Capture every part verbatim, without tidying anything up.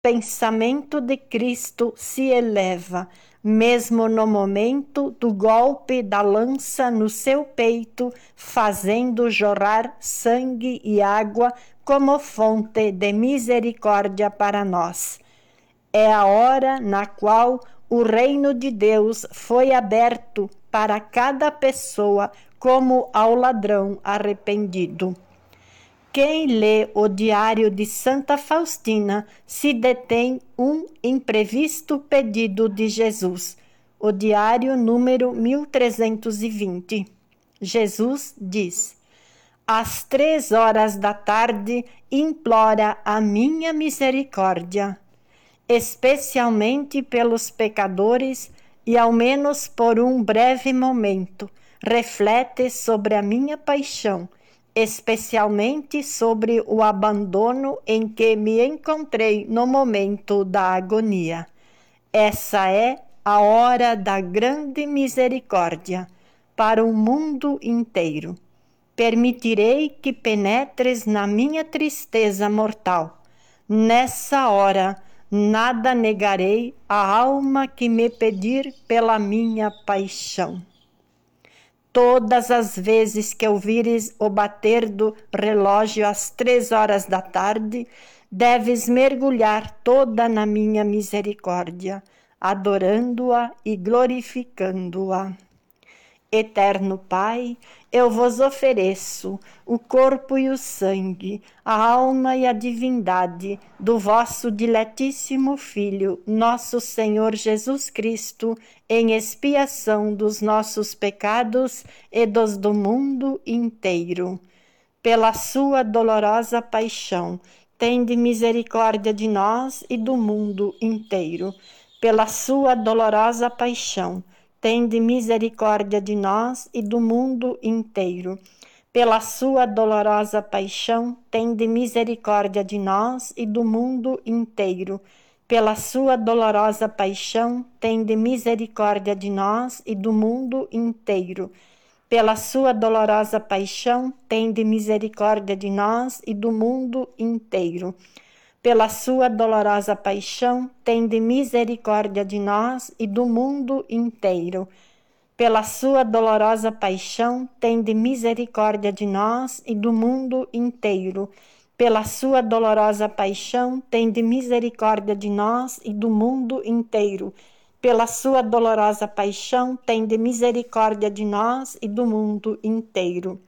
pensamento de Cristo se eleva, mesmo no momento do golpe da lança no seu peito, fazendo jorrar sangue e água como fonte de misericórdia para nós. É a hora na qual o reino de Deus foi aberto para cada pessoa, como ao ladrão arrependido. Quem lê o Diário de Santa Faustina se detém um imprevisto pedido de Jesus. O diário número mil trezentos e vinte. Jesus diz: às três horas da tarde implora a minha misericórdia, especialmente pelos pecadores, e ao menos por um breve momento reflete sobre a minha paixão, especialmente sobre o abandono em que me encontrei no momento da agonia. Essa é a hora da grande misericórdia para o mundo inteiro. Permitirei que penetres na minha tristeza mortal. Nessa hora, nada negarei à alma que me pedir pela minha paixão. Todas as vezes que ouvires o bater do relógio às três horas da tarde, deves mergulhar toda na minha misericórdia, adorando-a e glorificando-a. Eterno Pai, eu vos ofereço o corpo e o sangue, a alma e a divindade do vosso diletíssimo Filho, nosso Senhor Jesus Cristo, em expiação dos nossos pecados e dos do mundo inteiro. Pela sua dolorosa paixão, tende misericórdia de nós e do mundo inteiro. Pela sua dolorosa paixão, tende misericórdia de nós e do mundo inteiro. Pela sua dolorosa paixão, tende misericórdia de nós e do mundo inteiro. Pela sua dolorosa paixão, tende misericórdia de nós e do mundo inteiro. Pela sua dolorosa paixão, tende misericórdia de nós e do mundo inteiro. Pela sua dolorosa paixão, tende misericórdia de nós e do mundo inteiro. Pela sua dolorosa paixão, tende misericórdia de nós e do mundo inteiro. Pela sua dolorosa paixão, tende misericórdia de nós e do mundo inteiro. Pela sua dolorosa paixão, tende misericórdia de nós e do mundo inteiro.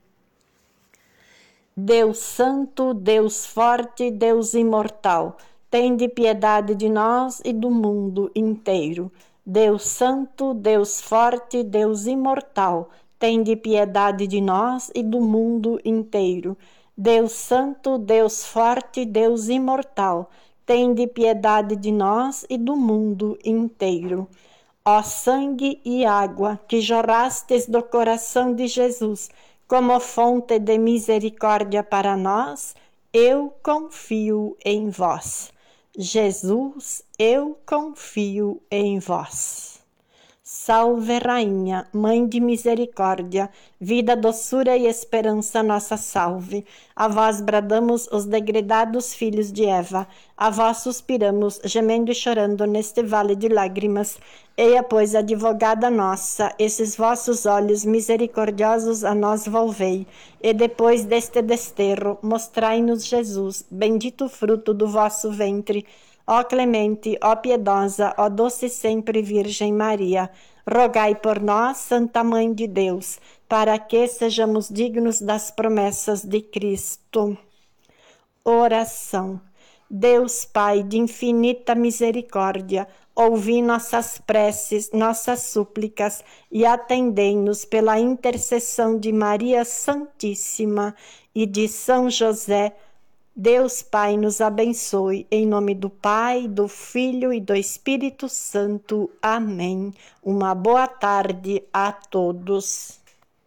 Deus Santo, Deus Forte, Deus Imortal, tende piedade de nós e do mundo inteiro. Deus Santo, Deus Forte, Deus Imortal, tende piedade de nós e do mundo inteiro. Deus Santo, Deus Forte, Deus Imortal, tende piedade de nós e do mundo inteiro. Ó sangue e água que jorrastes do coração de Jesus, como fonte de misericórdia para nós, eu confio em vós. Jesus, eu confio em vós. Salve, Rainha, Mãe de Misericórdia, vida, doçura e esperança, nossa salve. A vós bradamos os degredados filhos de Eva, a vós suspiramos, gemendo e chorando neste vale de lágrimas. Eia, pois, advogada nossa, esses vossos olhos misericordiosos a nós volvei, e depois deste desterro, mostrai-nos Jesus, bendito fruto do vosso ventre. Ó clemente, ó piedosa, ó doce sempre Virgem Maria, rogai por nós, Santa Mãe de Deus, para que sejamos dignos das promessas de Cristo. Oração. Deus Pai de infinita misericórdia, ouvi nossas preces, nossas súplicas e atendei-nos pela intercessão de Maria Santíssima e de São José. Deus Pai nos abençoe, em nome do Pai, do Filho e do Espírito Santo. Amém. Uma boa tarde a todos.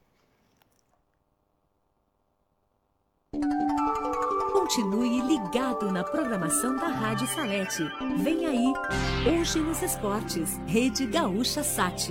Continue ligado na programação da Rádio Salete. Vem aí, Hoje nos Esportes, Rede Gaúcha Sat.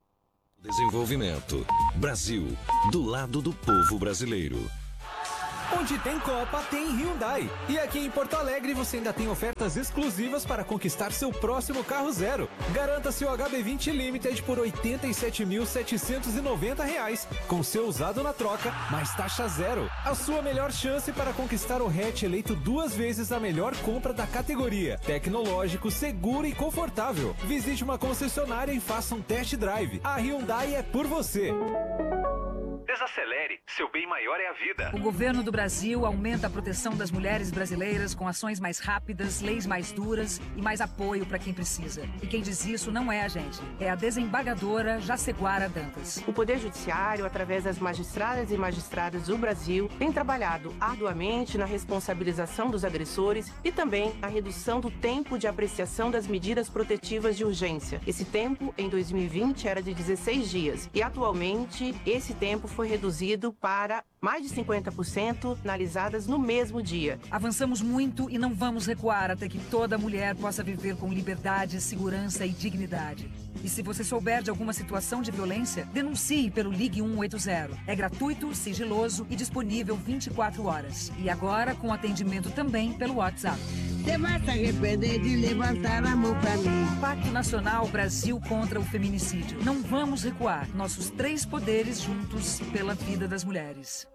Desenvolvimento. Brasil, do lado do povo brasileiro. Onde tem Copa, tem Hyundai. E aqui em Porto Alegre você ainda tem ofertas exclusivas para conquistar seu próximo carro zero. Garanta seu H B vinte Limited por oitenta e sete mil setecentos e noventa reais, com seu usado na troca, mais taxa zero. A sua melhor chance para conquistar o hatch eleito duas vezes a melhor compra da categoria. Tecnológico, seguro e confortável. Visite uma concessionária e faça um test drive. A Hyundai é por você. Desacelere, seu bem maior é a vida. O governo do Brasil aumenta a proteção das mulheres brasileiras com ações mais rápidas, leis mais duras e mais apoio para quem precisa. E quem diz isso não é a gente, é a desembargadora Jaceguara Dantas. O Poder Judiciário, através das magistradas e magistrados do Brasil, tem trabalhado arduamente na responsabilização dos agressores e também na redução do tempo de apreciação das medidas protetivas de urgência. Esse tempo, em dois mil e vinte, era de dezesseis dias e atualmente esse tempo foi reduzido para mais de cinquenta por cento analisadas no mesmo dia. Avançamos muito e não vamos recuar até que toda mulher possa viver com liberdade, segurança e dignidade. E se você souber de alguma situação de violência, denuncie pelo Ligue um oito zero. É gratuito, sigiloso e disponível vinte e quatro horas. E agora com atendimento também pelo WhatsApp. Você vai se arrepender de levantar a mão pra mim. Pacto Nacional Brasil contra o Feminicídio. Não vamos recuar. Nossos três poderes juntos pela vida das mulheres.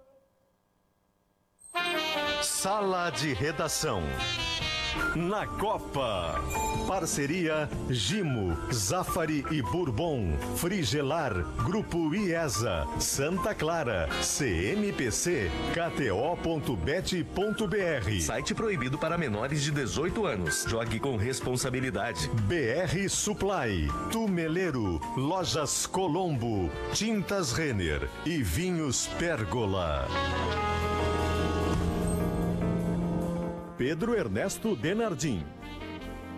Sala de Redação. Na Copa. Parceria Gimo, Zafari e Bourbon, Frigelar, Grupo IESA, Santa Clara, C M P C, K T O ponto bet ponto B R. Site proibido para menores de dezoito anos. Jogue com responsabilidade. B R Supply, Tumeleiro, Lojas Colombo, Tintas Renner e Vinhos Pérgola. Pedro Ernesto Denardim.